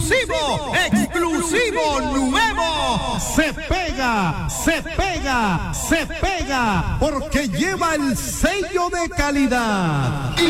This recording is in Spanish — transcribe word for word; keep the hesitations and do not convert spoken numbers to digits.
exclusivo, exclusivo nuevo. Se pega, se pega, se pega, porque lleva el sello de calidad.